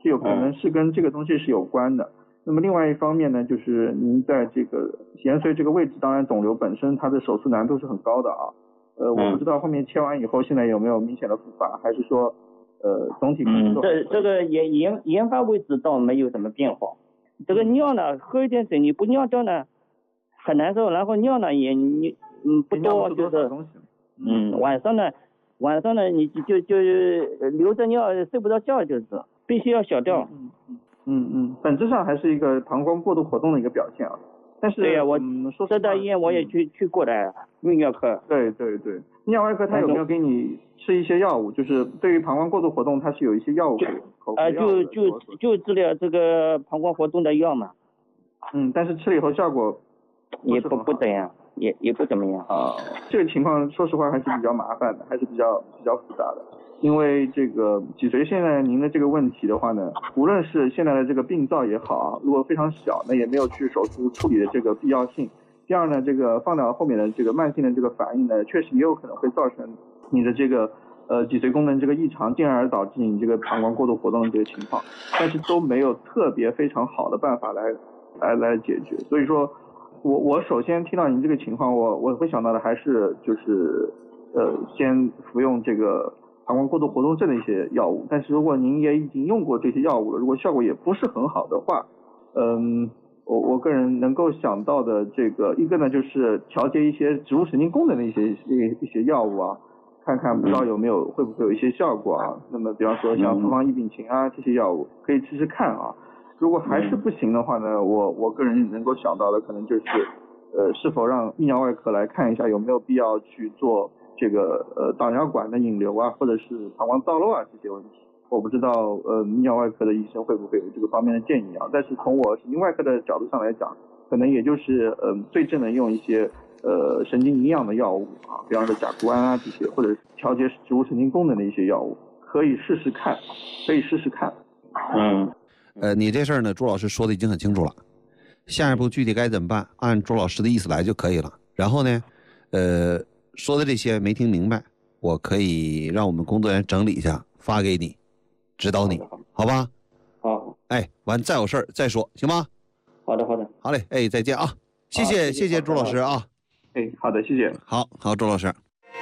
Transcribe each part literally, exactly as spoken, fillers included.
这有可能是跟这个东西是有关的。那么另外一方面呢，就是您在这个延髓这个位置，当然肿瘤本身它的手术难度是很高的啊。呃，我不知道后面切完以后现在有没有明显的复发，还是说呃总体控制嗯，这这个研研研发位置倒没有什么变化。这个尿呢，喝一点水你不尿掉呢，很难受，然后尿呢也你嗯不多，就是嗯晚上呢晚上呢你就就流着尿睡不着觉，就是必须要小掉。 嗯嗯嗯嗯，本质上还是一个膀胱过度活动的一个表现啊。但是对呀、啊，我嗯说这段医院我也去、嗯、去过的泌尿科。 对对对，泌尿外科他有没有给你吃一些药物？就是对于膀胱过度活动，它是有一些药物口服啊，就就就治疗这个膀胱活动的药嘛。 嗯，但是吃了以后效果也不不怎样，也也不怎么样啊。这个情况说实话还是比较麻烦的，还是比较比较复杂的。因为这个脊髓现在您的这个问题的话呢，无论是现在的这个病灶也好啊，如果非常小，那也没有去手术处理的这个必要性。第二呢，这个放到后面的这个慢性的这个反应呢，确实也有可能会造成你的这个呃脊髓功能这个异常，进而导致你这个膀胱过度活动的这个情况，但是都没有特别非常好的办法来来来解决。所以说我我首先听到您这个情况，我我会想到的还是就是呃先服用这个膀胱过度活动症的一些药物。但是如果您也已经用过这些药物了，如果效果也不是很好的话，嗯。我我个人能够想到的这个一个呢，就是调节一些植物神经功能的一些一一些药物啊，看看不知道有没有会不会有一些效果啊。那么比方说像复方异丙嗪啊这些药物可以试试看啊。如果还是不行的话呢，我我个人能够想到的可能就是呃是否让泌尿外科来看一下有没有必要去做这个呃导尿管的引流啊，或者是膀胱造瘘啊这些问题。我不知道呃泌尿外科的医生会不会有这个方面的建议啊，但是从我神经外科的角度上来讲，可能也就是呃对症的用一些呃神经营养的药物啊，比方说甲钴胺啊这些，或者调节植物神经功能的一些药物，可以试试看，可以试试看。 嗯， 呃，你这事儿呢，朱老师说的已经很清楚了，下一步具体该怎么办，按朱老师的意思来就可以了。然后呢，呃，说的这些没听明白，我可以让我们工作人员整理一下，发给你。指导你，好吧？ 好， 哎，完再有事儿再说，行吗？ 好的，好的， 好嘞，哎，再见啊！谢谢，谢谢朱老师啊！ 哎，好的，谢谢。 好好，朱老师。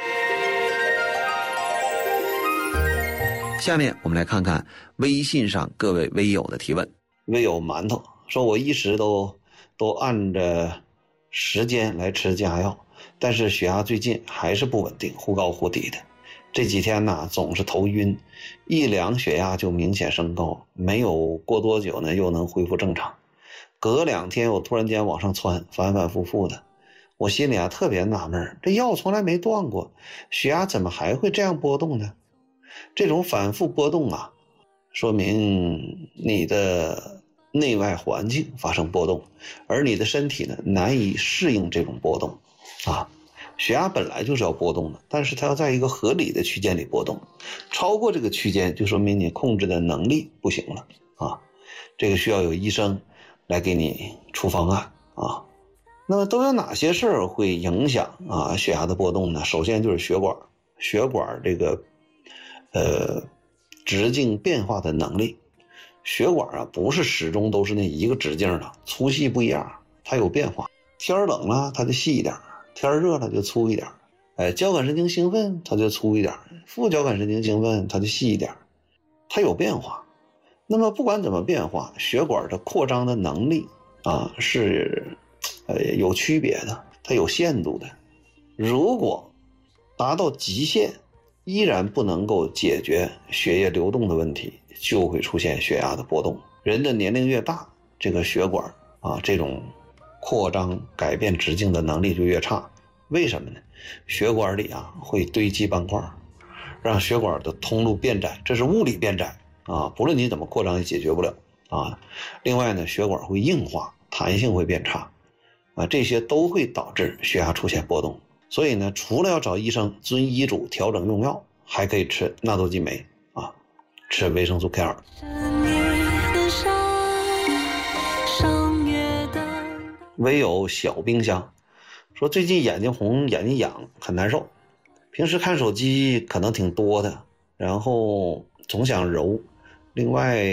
下面我们来看看微信上各位微友的提问。 微友馒头说：“我一直都都按着时间来吃降压药，但是血压最近还是不稳定，忽高忽低的。这几天呢，总是头晕，一量血压就明显升高，没有过多久呢，又能恢复正常。隔两天我突然间往上窜，反反复复的。我心里啊特别纳闷，这药从来没断过，血压怎么还会这样波动呢？这种反复波动啊，说明你的内外环境发生波动，而你的身体呢难以适应这种波动啊。血压本来就是要波动的，但是它要在一个合理的区间里波动，超过这个区间就说明你控制的能力不行了啊。这个需要有医生来给你出方案啊。那么都有哪些事儿会影响啊血压的波动呢？首先就是血管，血管这个呃直径变化的能力。血管啊不是始终都是那一个直径的，粗细不一样，它有变化。天冷了它就细一点，天热了就粗一点，哎，交感神经兴奋它就粗一点，副交感神经兴奋它就细一点，它有变化。那么不管怎么变化，血管的扩张的能力啊是呃有区别的，它有限度的。如果达到极限依然不能够解决血液流动的问题，就会出现血压的波动。人的年龄越大，这个血管啊这种扩张改变直径的能力就越差。为什么呢？血管里啊会堆积斑块，让血管的通路变窄，这是物理变窄啊，不论你怎么扩张也解决不了啊。另外呢，血管会硬化，弹性会变差啊，这些都会导致血压出现波动。所以呢，除了要找医生遵医嘱调整用药，还可以吃纳多激酶啊，吃维生素 K 二。唯有小冰箱说，最近眼睛红眼睛痒很难受，平时看手机可能挺多的，然后总想揉，另外